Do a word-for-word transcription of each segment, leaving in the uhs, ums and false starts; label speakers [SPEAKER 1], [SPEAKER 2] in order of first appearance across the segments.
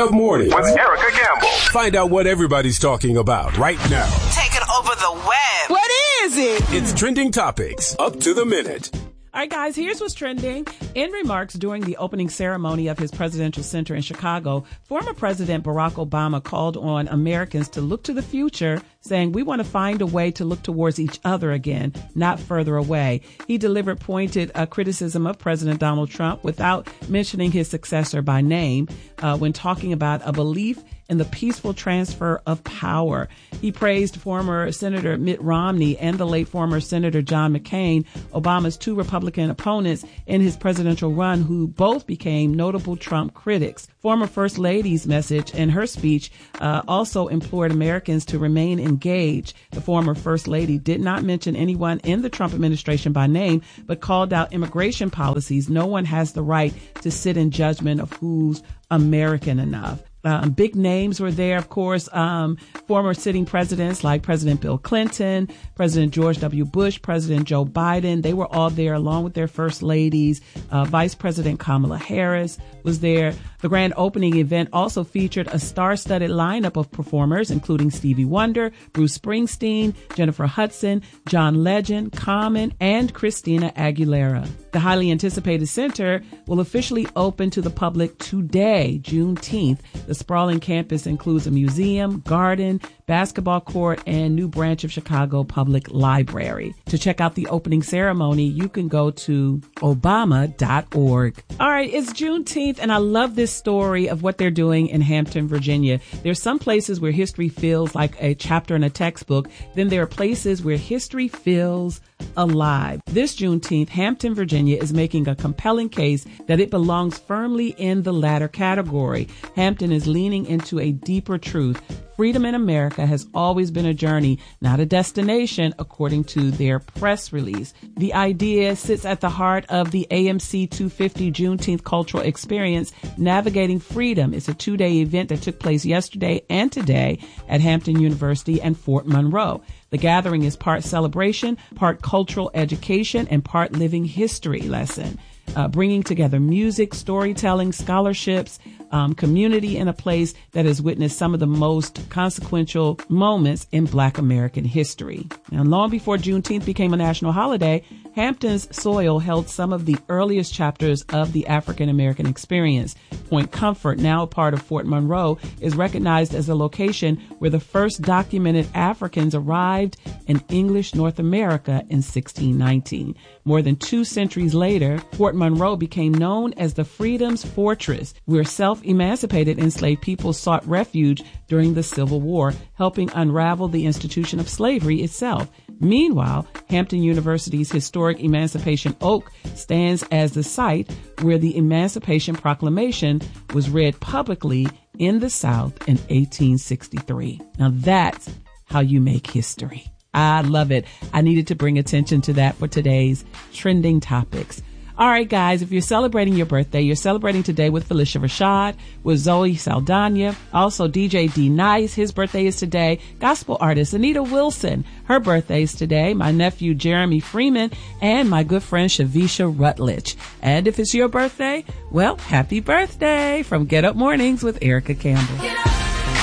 [SPEAKER 1] Up Mornings
[SPEAKER 2] with Erica Campbell.
[SPEAKER 1] Find out what everybody's talking about right now.
[SPEAKER 3] Taking over the web.
[SPEAKER 4] What is it?
[SPEAKER 1] It's Trending Topics, up to the minute.
[SPEAKER 5] All right, guys, here's what's trending. In remarks during the opening ceremony of his presidential center in Chicago, former President Barack Obama called on Americans to look to the future, saying we want to find a way to look towards each other again, not further away. He delivered pointed uh, criticism of President Donald Trump without mentioning his successor by name uh, when talking about a belief in the peaceful transfer of power. He praised former Senator Mitt Romney and the late former Senator John McCain, Obama's two Republican opponents in his presidential run, who both became notable Trump critics. Former First Lady's message in her speech uh, also implored Americans to remain engaged. The former First Lady did not mention anyone in the Trump administration by name, but called out immigration policies. No one has the right to sit in judgment of who's American enough. Um, big names were there, of course, um, former sitting presidents like President Bill Clinton, President George W. Bush, President Joe Biden. They were all there along with their first ladies. Uh, Vice President Kamala Harris was there. The grand opening event also featured a star-studded lineup of performers, including Stevie Wonder, Bruce Springsteen, Jennifer Hudson, John Legend, Common, and Christina Aguilera. The highly anticipated center will officially open to the public today, Juneteenth. The sprawling campus includes a museum, garden, basketball court, and new branch of Chicago Public Library. To check out the opening ceremony, you can go to obama dot org. All right, it's Juneteenth, and I love this story of what they're doing in Hampton, Virginia. There's some places where history feels like a chapter in a textbook. Then there are places where history feels alive. This Juneteenth, Hampton, Virginia is making a compelling case that it belongs firmly in the latter category. Hampton is leaning into a deeper truth. Freedom in America has always been a journey, not a destination, according to their press release. The idea sits at the heart of the A M C two fifty Juneteenth Cultural Experience, Navigating Freedom. It's a two-day event that took place yesterday and today at Hampton University and Fort Monroe. The gathering is part celebration, part cultural education, and part living history lesson, uh, bringing together music, storytelling, scholarships, um, community in a place that has witnessed some of the most consequential moments in Black American history. Now, long before Juneteenth became a national holiday, Hampton's soil held some of the earliest chapters of the African American experience. Point Comfort, now a part of Fort Monroe, is recognized as a location where the first documented Africans arrived in English North America in sixteen nineteen. More than two centuries later, Fort Monroe became known as the Freedom's Fortress, where self-emancipated enslaved people sought refuge during the Civil War, helping unravel the institution of slavery itself. Meanwhile, Hampton University's historic Emancipation Oak stands as the site where the Emancipation Proclamation was read publicly in the South in eighteen sixty-three. Now that's how you make history. I love it. I needed to bring attention to that for today's trending topics. All right, guys, if you're celebrating your birthday, you're celebrating today with Felicia Rashad, with Zoe Saldana, also D J D Nice, his birthday is today, gospel artist Anita Wilson, her birthday is today, my nephew Jeremy Freeman, and my good friend Shavisha Rutledge. And if it's your birthday, well, happy birthday from Get Up Mornings with Erica Campbell.
[SPEAKER 6] Get up.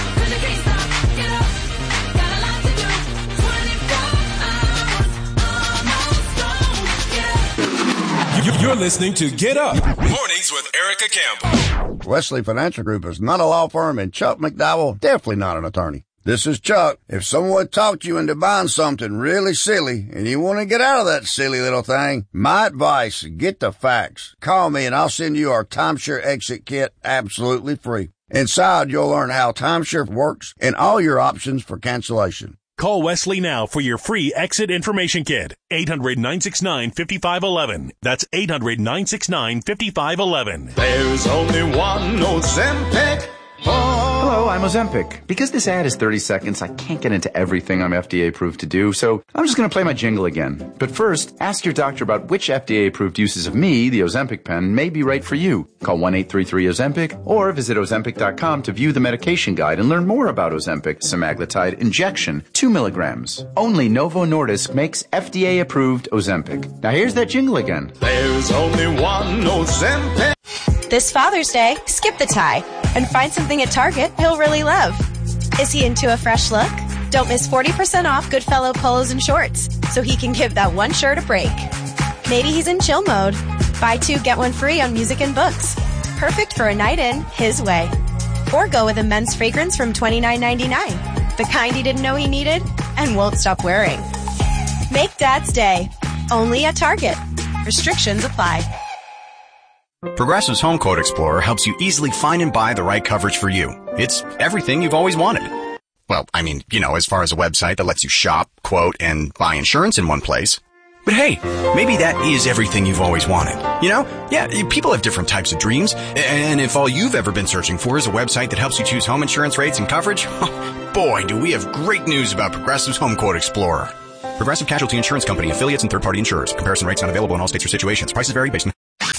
[SPEAKER 1] You're listening to Get Up Mornings with Erica Campbell.
[SPEAKER 7] Wesley Financial Group is not a law firm, and Chuck McDowell definitely not an attorney. This is Chuck. If someone talked you into buying something really silly and you want to get out of that silly little thing, my advice, get the facts. Call me and I'll send you our timeshare exit kit absolutely free. Inside, you'll learn how timeshare works and all your options for cancellation.
[SPEAKER 8] Call Wesley now for your free exit information kit. eight hundred, nine six nine, five five one one. That's eight hundred, nine six nine, five five one one.
[SPEAKER 9] There's only one Ozempic. Oh.
[SPEAKER 10] Hello, I'm Ozempic. Because this ad is thirty seconds, I can't get into everything I'm F D A approved to do, so I'm just going to play my jingle again. But first, ask your doctor about which F D A approved uses of me, the Ozempic pen, may be right for you. Call one eight three three Ozempic or visit Ozempic dot com to view the medication guide and learn more about Ozempic semaglutide injection, two milligrams. Only Novo Nordisk makes F D A approved Ozempic. Now here's that jingle again.
[SPEAKER 9] There's only one Ozempic.
[SPEAKER 11] This Father's Day, skip the tie
[SPEAKER 2] and find something at Target he'll really love. Is he into a fresh look? Don't miss forty percent off Goodfellow polos and shorts so he can give that one shirt a break. Maybe he's in chill mode. Buy two, get one free on music and books. Perfect for a night in his way. Or go with a men's fragrance from twenty-nine ninety-nine, the kind he didn't know he needed and won't stop wearing. Make Dad's Day. Only at Target. Restrictions apply.
[SPEAKER 4] Progressive's Home Quote Explorer helps you easily find and buy the right coverage for you. It's everything you've always wanted. Well, I mean, you know, as far as a website that lets you shop, quote, and buy insurance in one place. But hey, maybe that is everything you've always wanted. You know? Yeah, people have different types of dreams. And if all you've ever been searching for is a website that helps you choose home insurance rates and coverage, boy, do we have great news about Progressive's Home Quote Explorer. Progressive Casualty Insurance Company, affiliates, and third-party insurers. Comparison rates not available in all states or situations. Prices vary based on...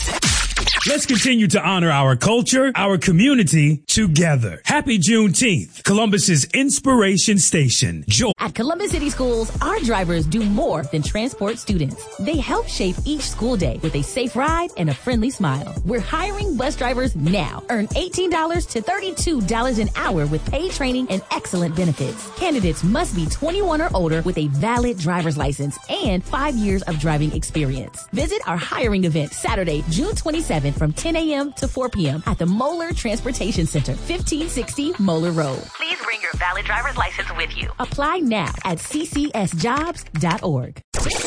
[SPEAKER 6] Let's continue to honor our culture, our community, together. Happy Juneteenth, Columbus's inspiration station. Jo-
[SPEAKER 11] At Columbus City Schools, our drivers do more than transport students. They help shape each school day with a safe ride and a friendly smile. We're hiring bus drivers now. Earn eighteen dollars to thirty-two dollars an hour with paid training and excellent benefits. Candidates must be twenty-one or older with a valid driver's license and five years of driving experience. Visit our hiring event Saturday, June twenty-seventh from ten a.m. to four p.m. at the Moeller Transportation Center, fifteen sixty Moeller Road.
[SPEAKER 12] Please bring your valid driver's license with you.
[SPEAKER 11] Apply now at c c s jobs dot org.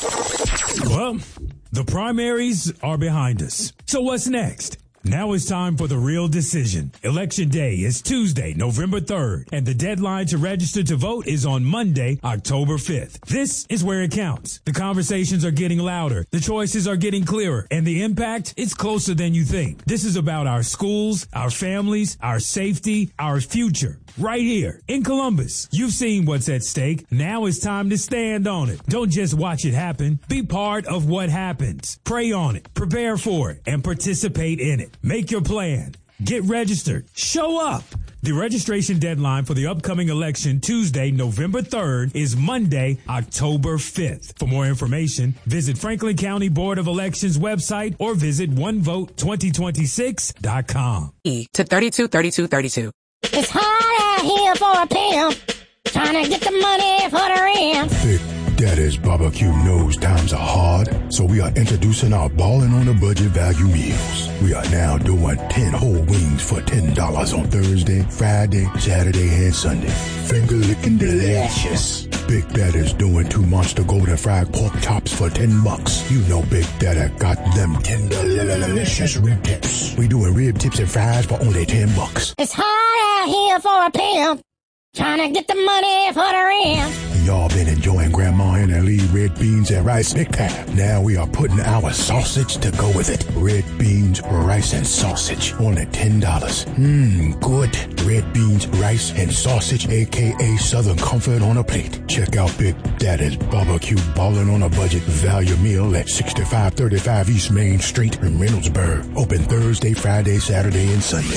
[SPEAKER 6] Well, the primaries are behind us. So what's next? Now it's time for the real decision. Election day is Tuesday, November third, and the deadline to register to vote is on Monday, October fifth. This is where it counts. The conversations are getting louder, the choices are getting clearer, and the impact is closer than you think. This is about our schools, our families, our safety, our future. Right here in Columbus. You've seen what's at stake. Now it's time to stand on it. Don't just watch it happen. Be part of what happens. Pray on it, prepare for it, and participate in it. Make your plan. Get registered. Show up. The registration deadline for the upcoming election, Tuesday, November third, is Monday, October fifth. For more information, visit Franklin County Board of Elections website or visit one vote twenty twenty-six dot com.
[SPEAKER 13] E to thirty-two thirty-two thirty-two.
[SPEAKER 14] It's hard out here for a pimp, trying to get the money for the rent.
[SPEAKER 15] Big Daddy's Barbecue knows times are hard, so we are introducing our Ballin' on a Budget value meals. We are now doing ten whole wings for ten dollars on Thursday, Friday, Saturday, and Sunday. Finger-licking delicious. Big Daddy's doing two monster golden fried pork chops for ten bucks. You know Big Daddy got them tender delicious rib tips. We doing rib tips and fries for only ten bucks.
[SPEAKER 14] It's hard out here for a pimp, trying to get the money for the rent.
[SPEAKER 15] Y'all been enjoying Grandma and Lee red beans and rice big time. Now we are putting our sausage to go with it. Red beans, rice, and sausage. Only ten dollars. Mmm, good. Red beans, rice, and sausage, a k a. Southern Comfort on a plate. Check out Big Daddy's Barbecue Ballin' on a Budget value meal at sixty-five thirty-five East Main Street in Reynoldsburg. Open Thursday, Friday, Saturday, and Sunday.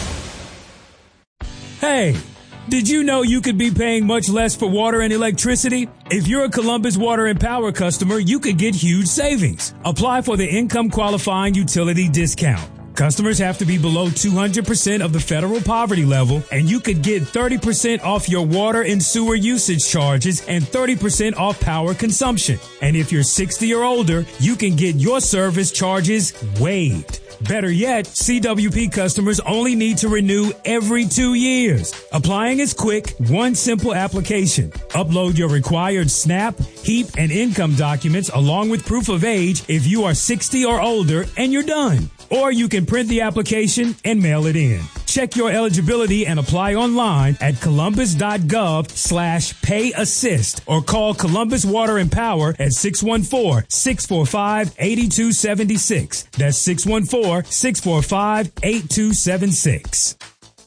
[SPEAKER 6] Hey! Did you know you could be paying much less for water and electricity? If you're a Columbus Water and Power customer, you could get huge savings. Apply for the income qualifying utility discount. Customers have to be below two hundred percent of the federal poverty level, and you could get thirty percent off your water and sewer usage charges and thirty percent off power consumption. And if you're sixty or older, you can get your service charges waived. Better yet, C W P customers only need to renew every two years. Applying is quick, one simple application. Upload your required SNAP, HEAP, and income documents along with proof of age if you are sixty or older, and you're done. Or you can print the application and mail it in. Check your eligibility and apply online at columbus.gov slash pay assist or call Columbus Water and Power at six one four, six four five, eight two seven six. That's six one four, six four five, eight two seven six.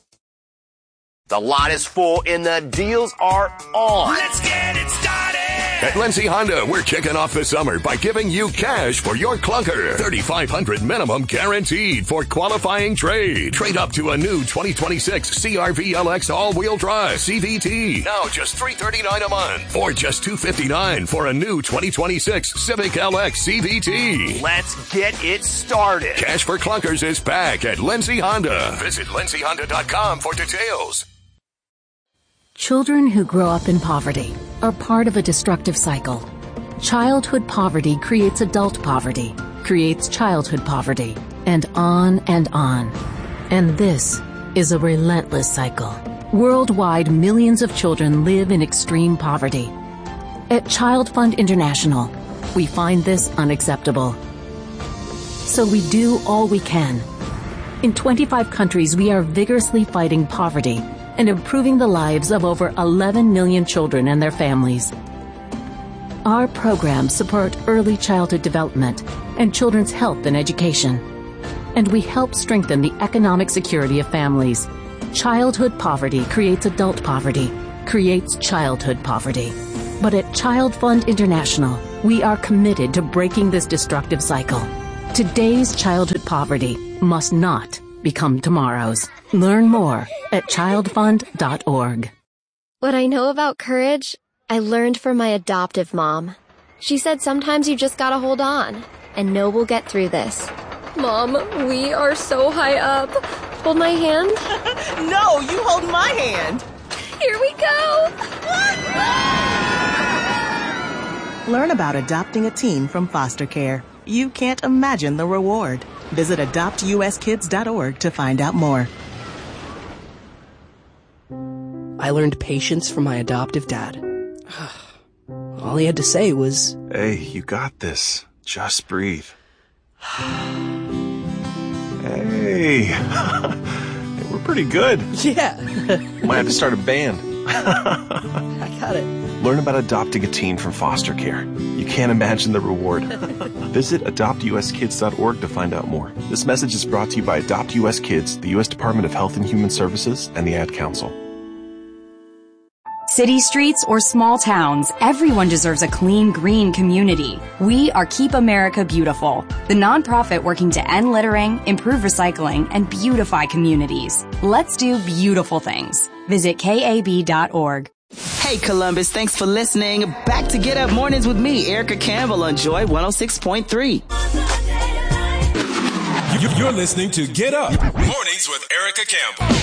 [SPEAKER 16] The lot is full and the deals are on.
[SPEAKER 1] Let's get it started.
[SPEAKER 16] At Lindsay Honda, we're kicking off the summer by giving you cash for your clunker. thirty-five hundred dollars minimum guaranteed for qualifying trade. Trade up to a new twenty twenty-six C R V L X all-wheel drive C V T. Now just three hundred thirty-nine dollars a month. Or just two hundred fifty-nine dollars for a new twenty twenty-six Civic L X C V T.
[SPEAKER 17] Let's get it started.
[SPEAKER 16] Cash for clunkers is back at Lindsay Honda. Visit lindsay honda dot com for details.
[SPEAKER 18] Children who grow up in poverty are part of a destructive cycle. Childhood poverty creates adult poverty, creates childhood poverty, and on and on. And this is a relentless cycle. Worldwide, millions of children live in extreme poverty. At Child Fund International, we find this unacceptable. So we do all we can. In twenty-five countries, we are vigorously fighting poverty and improving the lives of over eleven million children and their families. Our programs support early childhood development and children's health and education. And we help strengthen the economic security of families. Childhood poverty creates adult poverty, creates childhood poverty. But at Child Fund International, we are committed to breaking this destructive cycle. Today's childhood poverty must not become tomorrow's. Learn more at child fund dot org.
[SPEAKER 19] What I know about courage, I learned from my adoptive mom. She said sometimes you just gotta hold on and know we'll get through this. Mom, we are so high up. Hold my hand.
[SPEAKER 3] No, you hold my hand.
[SPEAKER 19] Here we go.
[SPEAKER 3] Learn about adopting a teen from foster care. You can't imagine the reward. Visit adopt u s kids dot org to find out more.
[SPEAKER 20] I learned patience from my adoptive dad. All he had to say was,
[SPEAKER 21] "Hey, you got this. Just breathe." Hey. Hey, we're pretty good.
[SPEAKER 20] Yeah.
[SPEAKER 21] Might have to start a band.
[SPEAKER 20] I got it.
[SPEAKER 21] Learn about adopting a teen from foster care. You can't imagine the reward. Visit adopt u s kids dot org to find out more. This message is brought to you by Adopt U S Kids, the U S Department of Health and Human Services, and the Ad Council.
[SPEAKER 22] City streets or small towns, everyone deserves a clean, green community. We are Keep America Beautiful, the nonprofit working to end littering, improve recycling, and beautify communities. Let's do beautiful things. Visit K A B dot org.
[SPEAKER 3] Hey, Columbus, thanks for listening. Back to Get Up Mornings with me, Erica Campbell, on Joy one oh six point three.
[SPEAKER 1] You're listening to Get Up Mornings with Erica Campbell.